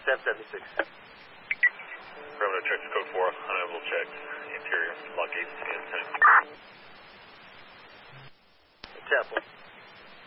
776. Perimeter check code 4, unable check, interior, lock gate, and 10.